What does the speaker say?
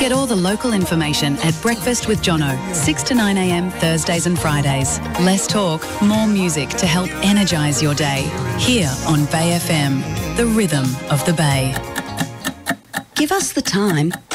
Get all the local information at Breakfast with Jono, 6 to 9 a.m. Thursdays and Fridays. Less talk, more music to help energise your day. Here on Bay FM, the rhythm of the Bay. Give us the time